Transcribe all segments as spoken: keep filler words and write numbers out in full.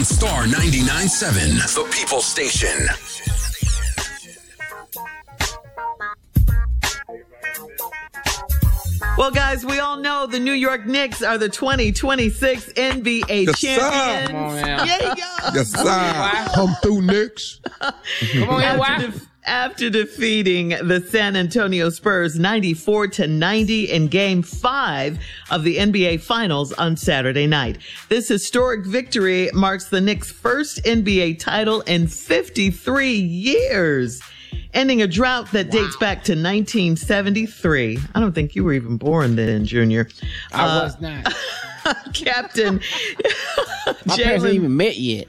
Star ninety-nine point seven, the People Station. Well, guys, we all know the New York Knicks are the twenty twenty-six N B A yes, champions. Come on now. Yeah, yeah. Yes, sir. Come through, Knicks. Come on, after, de- after defeating the San Antonio Spurs ninety-four to ninety in Game Five of the N B A Finals on Saturday night, this historic victory marks the Knicks' first N B A title in fifty-three years. Ending a drought that wow. dates back to nineteen seventy-three. I don't think you were even born then, Junior. I uh, was not. Captain My parents ain't even met yet.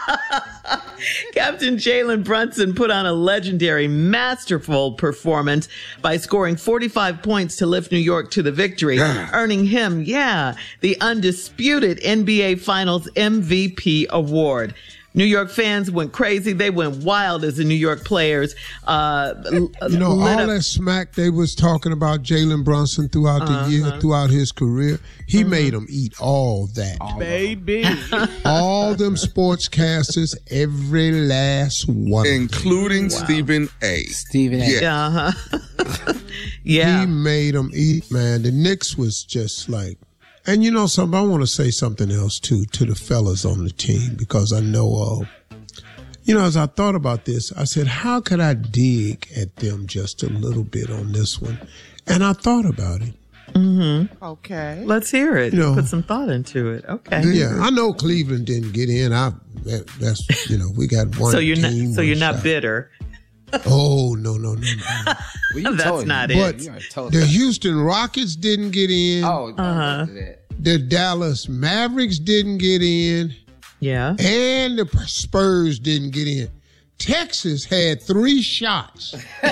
Captain Jalen Brunson put on a legendary, masterful performance by scoring forty-five points to lift New York to the victory, earning him, yeah, the undisputed N B A Finals M V P award. New York fans went crazy. They went wild as the New York players. Uh, you know, all up. that smack they was talking about Jalen Brunson throughout uh-huh. the year, throughout his career, he uh-huh. made them eat all that. Oh, baby. All them sportscasters, every last one. Including wow. Stephen A. Stephen A. Yeah. Uh-huh. yeah. He made them eat, man. The Knicks was just like, and you know something, I want to say something else too to the fellas on the team, because I know, uh, you know, as I thought about this, I said, how could I dig at them just a little bit on this one? And I thought about it. Mm-hmm. Okay. Let's hear it. You know, put some thought into it. Okay. Yeah, I know Cleveland didn't get in. I that, that's you know we got one. so you're team, not. So you're shot. not bitter. Oh no no no no! Well, that's not it. But the Houston Rockets didn't get in. Oh, uh-huh. The Dallas Mavericks didn't get in. Yeah. And the Spurs didn't get in. Texas had three shots.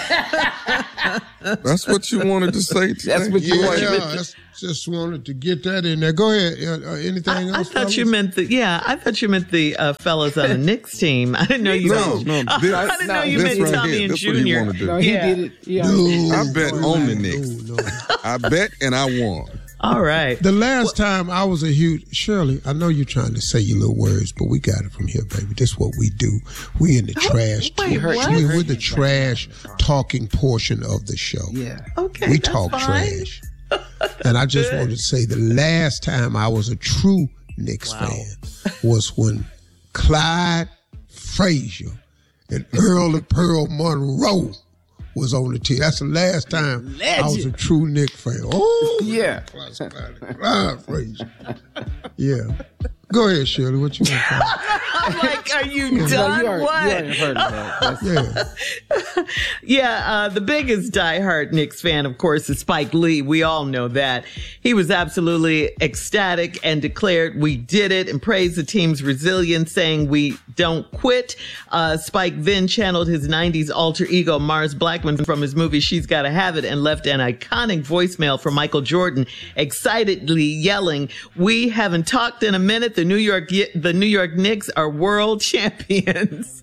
That's what you wanted to say today? That's what you yeah, wanted. Yeah, that's, just wanted to get that in there. Go ahead. Uh, anything I, else? I thought fellas? you meant the yeah. I thought you meant the uh, fellas on the Knicks team. I didn't know you. No, meant, no. This, I didn't know you this meant right Tommy here, and this Junior. What he No, he yeah. did it. Yeah. No, I bet no, on the no, Knicks. no. I bet and I won. All right. The last well, time I was a huge Shirley, I know you're trying to say your little words, but we got it from here, baby. This is what we do. We in the oh, trash. Wait, we, what? we're the trash talking portion of the show. Yeah. Okay. We that's talk fine. trash. And I just wanted to say the last time I was a true Knicks wow. fan was when Clyde Frazier and Earl and Pearl Monroe was on the team. That's the last time Legend. I was a true Knicks fan. Oh, yeah. Clyde Frazier. Yeah. Go ahead, Shirley. What you want to say? I'm like, are you Yeah. done? No, you already, what? you already heard of that. Yeah. yeah, uh, the biggest diehard Knicks fan, of course, is Spike Lee. We all know that. He was absolutely ecstatic and declared, "We did it," and praised the team's resilience, saying, "We don't quit." Uh, Spike then channeled his nineties alter ego, Mars Blackman, from his movie She's Gotta Have It, and left an iconic voicemail for Michael Jordan, excitedly yelling, "We haven't talked in a minute. The New York, the New York Knicks are world champions."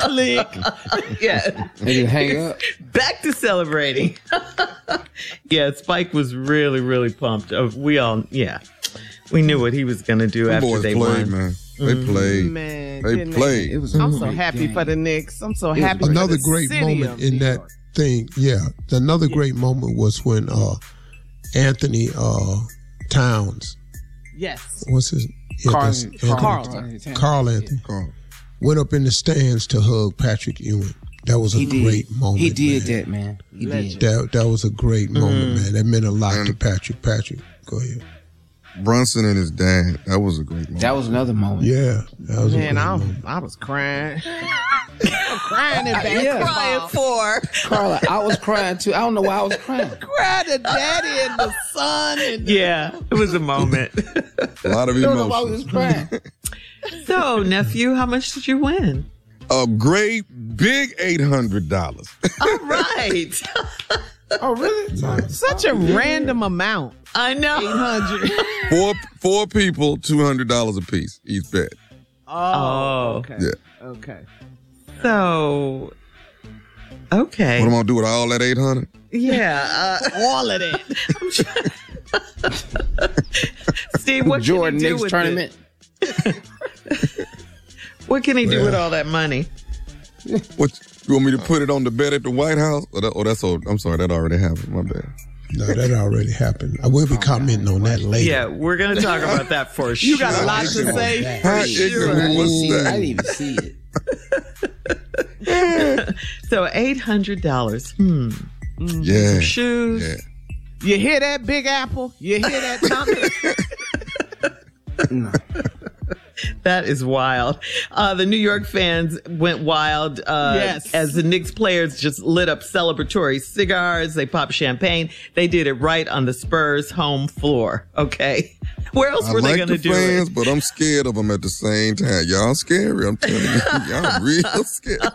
Yeah. They didn't hang up. Back to celebrating. Yeah, Spike was really, really pumped. We all, yeah, we knew what he was going to do Them after boys they played, won. man. They Mm-hmm. played. Man, they didn't played. It was I'm so great happy game. for the Knicks. I'm so It was happy for Another the great city moment of in New that York. thing. Yeah. Another great moment was when uh, Anthony uh, Towns. Yes. What's his yeah, Carl, that's Anthony, Carl. Carl Anthony. Carl. Went up in the stands to hug Patrick Ewing. That was a He did. great moment. He did man. that, man. He Legend. did. That that was a great moment, man. That meant a lot And- to Patrick. Patrick, go ahead. Brunson and his dad. That was a great moment. That was another moment. Yeah, that was Man, a great I, moment. I was crying. I'm crying in basketball. Yeah. Crying for. Carla, I was crying too. I don't know why I was crying. Cried to daddy and the son. And Yeah, it was a moment. a lot of I don't know why I was emotions. crying. So, nephew, how much did you win? A great big eight hundred dollars. All right. Oh, really? such a random amount. I know. eight hundred. four four people, two hundred dollars a piece each bet. Oh, okay. Yeah. Okay. So, okay. What am I gonna do with all that eight hundred? Yeah. Uh, All of it. Steve, what Jordan can you do Knicks with tournament. it? What can he do Well. with all that money? What, you want me to put it on the bed at the White House? Oh, that, oh that's old. I'm sorry, that already happened. My bad. No, that already happened. I will be commenting on that later. Yeah, we're going to talk about that for sure. You got a lot to say. How ignorant was I that? didn't even see it. So eight hundred dollars. Hmm. Yeah. Shoes. Yeah. You hear that, Big Apple? You hear that, Tommy? No. That is wild. Uh, the New York fans went wild uh, Yes. as the Knicks players just lit up celebratory cigars. They popped champagne. They did it right on the Spurs home floor. Okay. Where else I were they like going the to do fans, it? but I'm scared of them at the same time. Y'all scary. I'm telling you. Y'all real scary.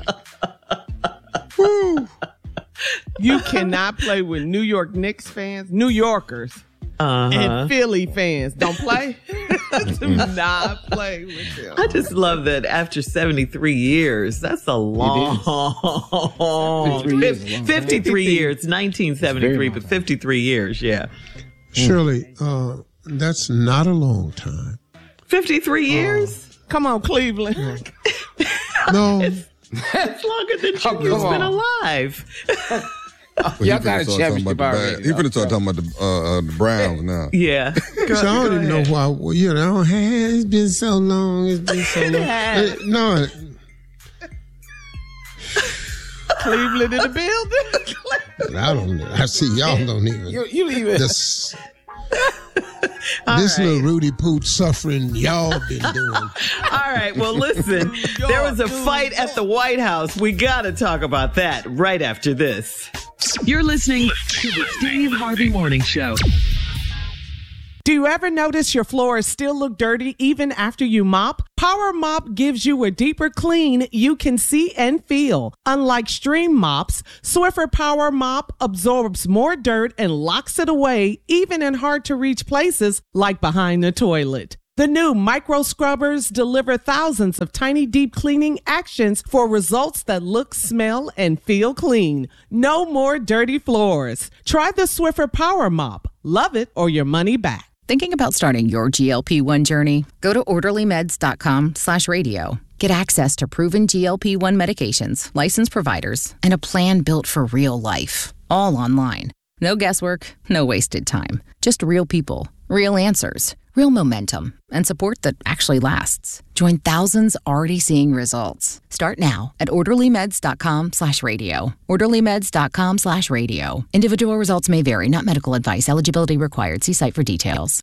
Woo. You cannot play with New York Knicks fans, New Yorkers, Uh-huh. and Philly fans. Don't play. Do not play with them. I just love that after seventy-three years, that's a long, fifty-three years is a long time. fifty-three years, nineteen seventy-three, long but time. fifty-three years, yeah. Shirley, uh, that's not a long time. fifty-three years? Come on, Cleveland. No, It's longer than Oh, Junior's come been on. alive. Well, he Y'all finna got a start talking championship about the already, bad- He finna start talking about the, uh, uh, the Browns now. Yeah. Go, so I don't go even ahead. know why. Well, you know, hey, it's been so long. It's been so long. has. Uh, no, Cleveland in the building. I don't. I see y'all don't even. You, you leave it. This, All this right. little Rudy Pooch suffering y'all been doing. All right. Well, listen, there was a fight at the White House. We got to talk about that right after this. You're listening to the Steve Harvey Morning Show. Do you ever notice your floors still look dirty even after you mop? Power Mop gives you a deeper clean you can see and feel. Unlike stream mops, Swiffer Power Mop absorbs more dirt and locks it away even in hard-to-reach places like behind the toilet. The new micro scrubbers deliver thousands of tiny deep cleaning actions for results that look, smell, and feel clean. No more dirty floors. Try the Swiffer Power Mop. Love it or your money back. Thinking about starting your G L P one journey? Go to orderly meds dot com slash radio. Get access to proven G L P one medications, licensed providers, and a plan built for real life. All online. No guesswork, no wasted time. Just real people, real answers, real momentum, and support that actually lasts. Join thousands already seeing results. Start now at orderly meds dot com slash radio. orderly meds dot com slash radio. Individual results may vary, not medical advice. Eligibility required. See site for details.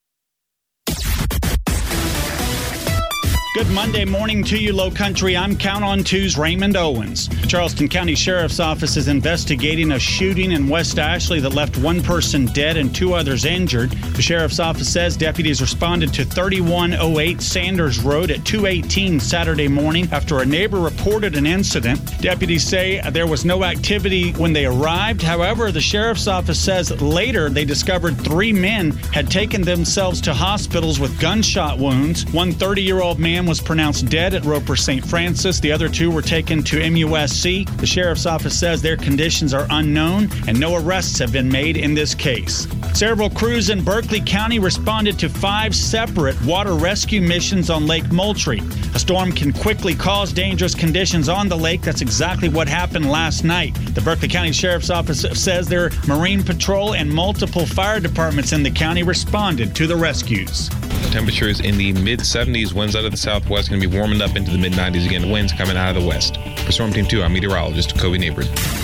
Good Monday morning to you, Low Country. I'm Count on Two's Raymond Owens. Charleston County Sheriff's Office is investigating a shooting in West Ashley that left one person dead and two others injured. The Sheriff's Office says deputies responded to thirty-one oh eight Sanders Road at two eighteen Saturday morning after a neighbor reported an incident. Deputies say there was no activity when they arrived. However, the Sheriff's Office says later they discovered three men had taken themselves to hospitals with gunshot wounds. One thirty-year-old man was pronounced dead at Roper Saint Francis. The other two were taken to M U S C. The Sheriff's Office says their conditions are unknown and no arrests have been made in this case. Several crews in Berkeley County responded to five separate water rescue missions on Lake Moultrie. A storm can quickly cause dangerous conditions on the lake. That's exactly what happened last night. The Berkeley County Sheriff's Office says their Marine Patrol and multiple fire departments in the county responded to the rescues. Temperatures in the mid seventies, winds out of the southwest going to be warming up into the mid nineties again, winds coming out of the west. For Storm Team two, I'm meteorologist Kobe Neighbors.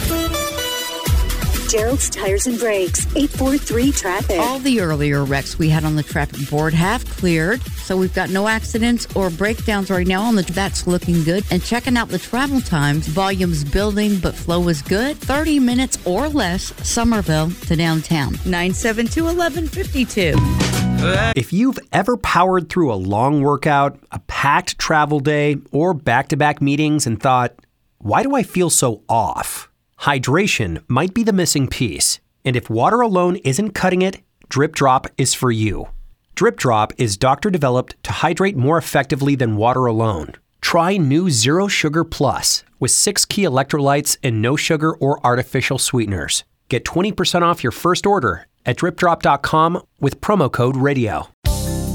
Gerald's Tires and Brakes, eight four three traffic. All the earlier wrecks we had on the traffic board have cleared, so we've got no accidents or breakdowns right now on the. That's looking good. And checking out the travel times, volume's building, but flow is good. thirty minutes or less, Somerville to downtown. nine seven two, one one five two. If you've ever powered through a long workout, a packed travel day, or back-to-back meetings and thought, why do I feel so off? Hydration might be the missing piece. And if water alone isn't cutting it, Drip Drop is for you. Drip Drop is doctor-developed to hydrate more effectively than water alone. Try new Zero Sugar Plus with six key electrolytes and no sugar or artificial sweeteners. Get twenty percent off your first order at drip drop dot com with promo code radio.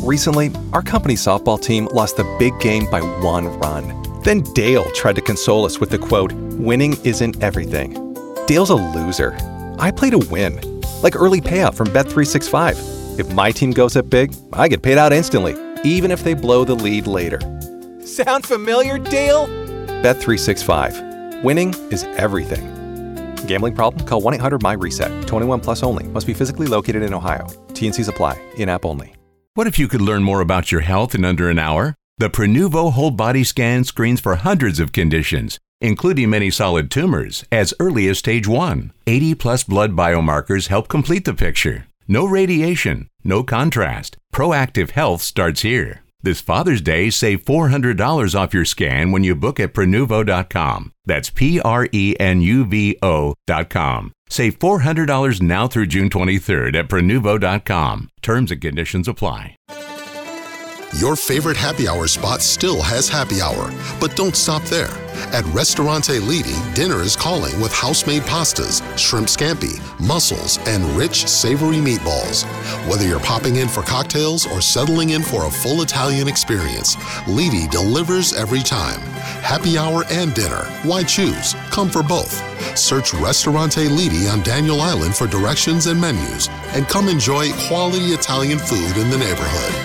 Recently, our company softball team lost the big game by one run. Then Dale tried to console us with the quote, "Winning isn't everything." Dale's a loser. I play to win. Like early payout from Bet three sixty-five. If my team goes up big, I get paid out instantly, even if they blow the lead later. Sound familiar, Dale? Bet three sixty-five. Winning is everything. Gambling problem? Call one eight hundred M Y reset. twenty-one plus only. Must be physically located in Ohio. T and Cs apply. In-app only. What if you could learn more about your health in under an hour? The Prenuvo whole body scan screens for hundreds of conditions, including many solid tumors, as early as stage one. eighty plus blood biomarkers help complete the picture. No radiation, no contrast. Proactive health starts here. This Father's Day, save four hundred dollars off your scan when you book at Prenuvo dot com. That's P R E N U V O dot com. Save four hundred dollars now through June twenty-third at Prenuvo dot com. Terms and conditions apply. Your favorite happy hour spot still has happy hour, but don't stop there. At Ristorante Lidi, dinner is calling with house-made pastas, shrimp scampi, mussels, and rich, savory meatballs. Whether you're popping in for cocktails or settling in for a full Italian experience, Lidi delivers every time. Happy hour and dinner. Why choose? Come for both. Search Ristorante Lidi on Daniel Island for directions and menus, and come enjoy quality Italian food in the neighborhood.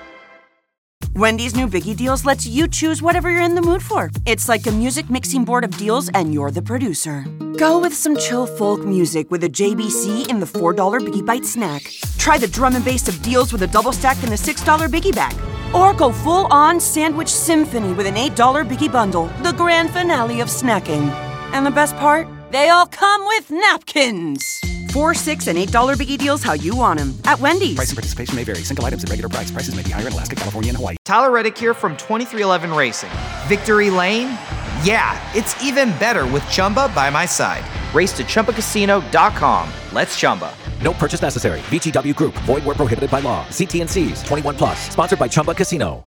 Wendy's new Biggie Deals lets you choose whatever you're in the mood for. It's like a music mixing board of deals, and you're the producer. Go with some chill folk music with a J B C in the four dollar Biggie Bite snack. Try the drum and bass of deals with a double stack in the six dollar Biggie Bag. Or go full-on sandwich symphony with an eight dollar Biggie Bundle, the grand finale of snacking. And the best part? They all come with napkins. Four, six, and eight dollar Biggie Deals how you want them at Wendy's. Price and participation may vary. Single items at regular price. Prices may be higher in Alaska, California, and Hawaii. Tyler Reddick here from twenty-three eleven Racing. Victory Lane? Yeah, it's even better with Chumba by my side. Race to Chumba Casino dot com. Let's Chumba. No purchase necessary. V G W Group. Void where prohibited by law. See T and C's. twenty-one plus. Sponsored by Chumba Casino.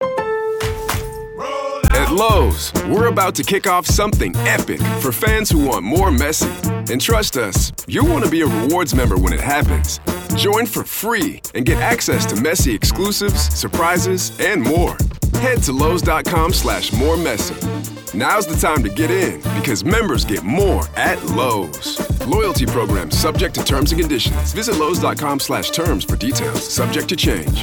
At Lowe's, we're about to kick off something epic for fans who want more Messi. And trust us, you'll want to be a rewards member when it happens. Join for free and get access to Messi exclusives, surprises, and more. Head to Lowe's.com slash more Messi. Now's the time to get in because members get more at Lowe's. Loyalty program subject to terms and conditions. Visit Lowe's.com slash terms for details. Subject to change.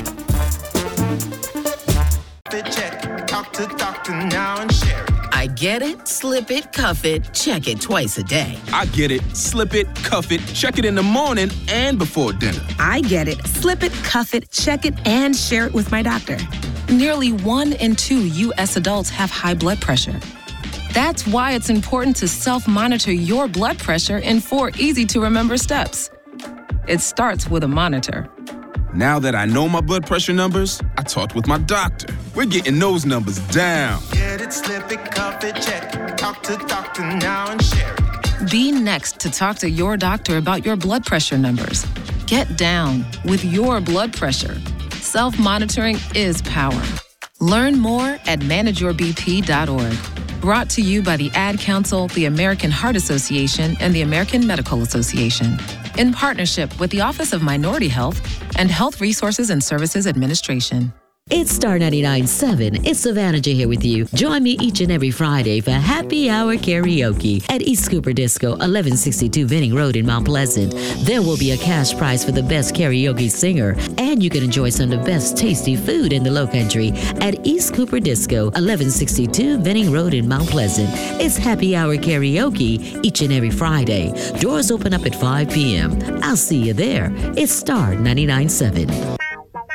Talk to doctor now and share it. I get it, slip it, cuff it, check it twice a day. I get it, slip it, cuff it, check it in the morning and before dinner. I get it, slip it, cuff it, check it, and share it with my doctor. Nearly one in two U S adults have high blood pressure. That's why it's important to self-monitor your blood pressure in four easy-to-remember steps. It starts with a monitor. Now that I know my blood pressure numbers, I talked with my doctor. We're getting those numbers down. Get it, slip it, cuff it, check it. Talk to doctor now and share it. Be next to talk to your doctor about your blood pressure numbers. Get down with your blood pressure. Self-monitoring is power. Learn more at manage your b p dot org. Brought to you by the Ad Council, the American Heart Association, and the American Medical Association. In partnership with the Office of Minority Health and Health Resources and Services Administration. It's Star ninety-nine point seven. It's Savannah J here with you. Join me each and every Friday for Happy Hour Karaoke at East Cooper Disco, eleven sixty-two Venning Road in Mount Pleasant. There will be a cash prize for the best karaoke singer, and you can enjoy some of the best tasty food in the Lowcountry at East Cooper Disco, eleven sixty-two Venning Road in Mount Pleasant. It's Happy Hour Karaoke each and every Friday. Doors open up at five p.m. I'll see you there. It's Star ninety-nine point seven.